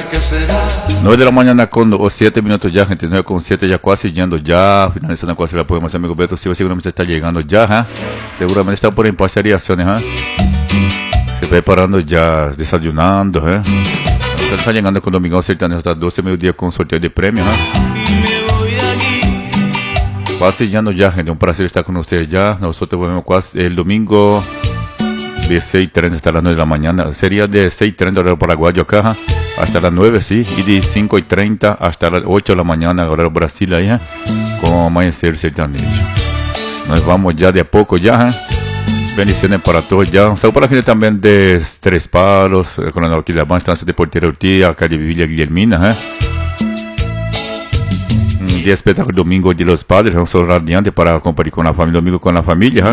9 de la mañana con 7 minutos ya, gente. 9 con 7 ya casi yendo ya. Finalizando casi el apoyo, más amigo Beto Silva seguramente está llegando ya. Seguramente está por impastariaciones. Se preparando ya, desayunando. Está llegando con Domingão Sertanejo hasta 12 medio-día con sorteo de premio. Casi yendo ya, gente. Un placer estar con ustedes ya. Nosotros volvemos casi el domingo de 6:30 hasta las 9 de la mañana. Sería de 6:30 horario paraguayo acá. Hasta las 9, sí, y de 5:30 hasta las 8 de la mañana, horario Brasil ahí, con Amanhecer Sertanejo. Nos vamos ya de a poco ya, bendiciones para todos ya. Un saludo para la gente también de Tres Palos, el Coronel Quilabán, Estancia de Portera Urtía, calle Villa Guillermina, Un día espectacular, domingo de los padres, un sol radiante para compartir con la familia, domingo con la familia,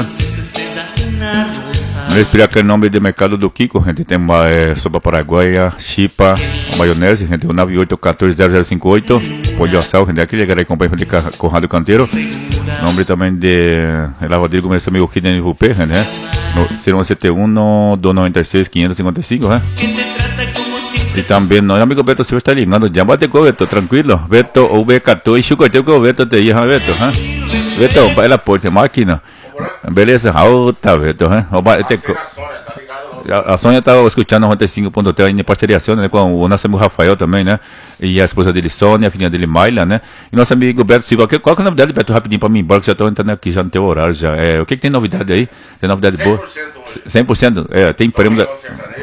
Vamos explicar aqui o nome do mercado do Kiko, gente. Tem sopa paraguaia, chipa, maionese, gente. O 98140058, pollo assado, gente. Aqui ligará aí com o de Conrado Canteiro. Nome também de lavadeiro, como esse amigo aqui de Rupé, gente. No 0171 296 555, E também nosso amigo Beto Silva está ligando. Já bate com o Beto, tranquilo. Beto, o B14, chucoteio com o Beto te ia, Beto, Beto, vai lá por máquina. Beleza? Tá, Beto, A Sônia estava escutando 95.3 em parceriação, né, com o nosso amigo Rafael também, né? E a esposa dele, Sônia, a filha dele, Mayla, né? E nosso amigo Beto Silva. Qual que é a novidade, Beto? Rapidinho pra mim embora, que já estou entrando aqui, já no teu horário já. O que tem novidade aí? Tem novidade 100% boa? 100%? Tem prêmio da...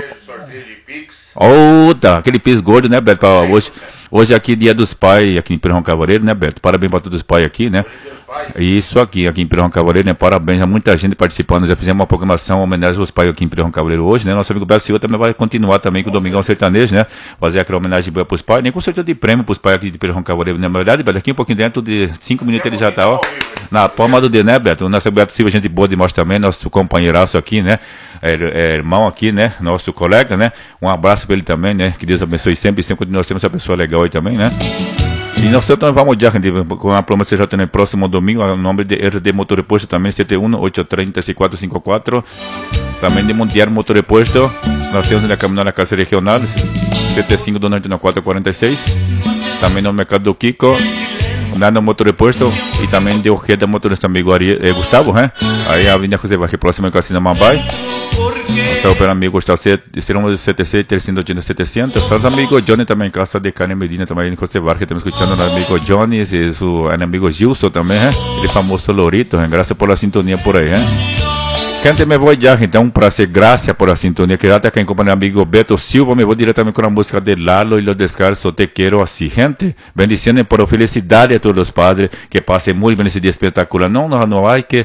Tá, aquele piso gordo, né, Beto? Hoje aqui, dia dos pais, aqui em Pirrão Cavaleiro, né, Beto? Parabéns para todos os pais aqui, né? Isso aqui em Pirrão Cavaleiro, né? Parabéns, há muita gente participando. Já fizemos uma programação, uma homenagem aos pais aqui em Pirrão Cavaleiro hoje, né? Nosso amigo Beto Silva também vai continuar também com o Domingão Sertanejo, né? Fazer aquela homenagem boa para os pais, nem com certeza de prêmio para os pais aqui de Pirrão Cavaleiro, né? Na verdade, Beto, aqui um pouquinho dentro de 5 minutos ele já tá, ó, na palma do dedo, né, Beto? O nosso Beto Silva, gente boa demais também, nosso companheiraço aqui, né? Irmão aqui, né? Nosso colega, né? Um abraço para ele também, né? Que Deus abençoe sempre e sempre continua sendo essa pessoa legal aí também, né? E nós também vamos já, gente, com a promessa já no próximo domingo, o nome de RD Motor Reposto também, 71-830-6454. Também de Montear Motor Reposto, nós temos na caminhada na Casa Regional, 75-294-46. Também no Mercado do Kiko, Nando Motor Reposto, e também de Ojeda Motorista amigo Gustavo, Aí a Avenida José Barre, próxima ao Casino Mambai. Nosso para amigo está seremos 76 380 700. Nosso amigo Johnny também em Casa de Carne Medina também em José Barre, estamos escutando o amigo Johnny e seu amigo Gilson também, Ele famoso Lorito, Graças por la sintonia por aí, Gente, me vou já, gente. É um prazer, graças por a sintonia. Quédate aqui em companhia do amigo Beto Silva. Me vou diretamente com a música de Lalo e los Descalzos. Te quero assim, gente. Bendiciones por felicidade a todos os padres. Que passe muito bem esse dia espetacular. Não há que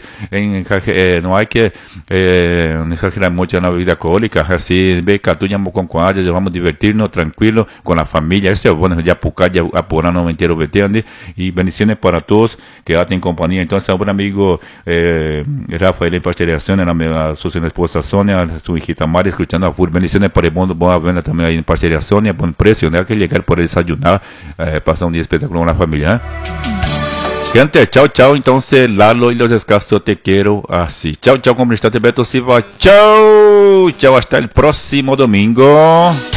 exagerar muito na vida alcoólica. Assim, bem, catuñamos com quadras. Vamos divertir-nos tranquilo com a família. Isso é bom, já pucar, já apurar no inteiro, betende. E bendiciones para todos. Quédate em companhia. Então, é um amigo Rafael em parceriação. A sua esposa Sônia, sua hijita Mari, escutando a FUR. Bendiciones para el mundo, boa venda também aí em parceria Sônia, bom preço, né? Que chegar por desayunar, passar um dia espetacular na família, Gente, tchau, tchau. Então, Lalo e los Descalzos, te quero assim. Tchau, tchau, comunidade Beto Silva. Tchau, tchau, hasta el próximo domingo.